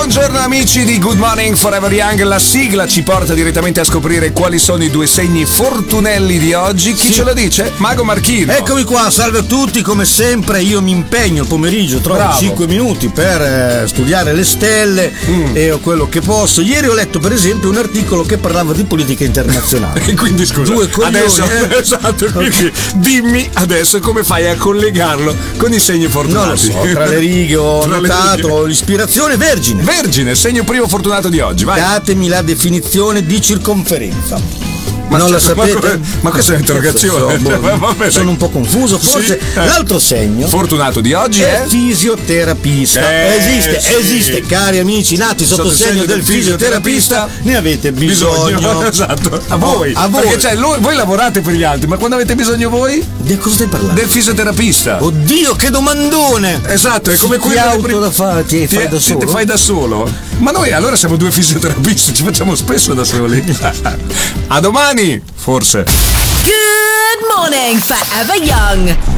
Buongiorno amici di Good Morning Forever Young. La sigla ci porta direttamente a scoprire quali sono i due segni fortunelli di oggi. Chi ce lo dice? Mago Marchino. Eccomi qua, salve a tutti, come sempre io mi impegno il pomeriggio, trovo 5 minuti per studiare le stelle e quello che posso. Ieri ho letto per esempio un articolo che parlava di politica internazionale. E quindi scusa, due coglioni, adesso, esatto, quindi dimmi adesso come fai a collegarlo con i segni fortunati. Non lo so, tra le righe ho notato l'ispirazione Vergine. Vergine, segno primo fortunato di oggi, vai. Datemi la definizione di circonferenza. Ma non la sapete? Ma questa è un'interrogazione. Sono un po' confuso. Forse sì. L'altro segno fortunato di oggi è fisioterapista. Esiste, cari amici nati sotto segno del fisioterapista, ne avete bisogno. Esatto. A voi. Perché cioè, voi lavorate per gli altri, ma quando avete bisogno voi? Di cosa stai parlando? Del fisioterapista. Oddio, che domandone! Esatto, è come quello da fare, ti fai da solo. Ti fai da solo? Ma noi allora siamo due fisioterapisti, ci facciamo spesso da soli. A domani, forse. Good morning, Forever Young.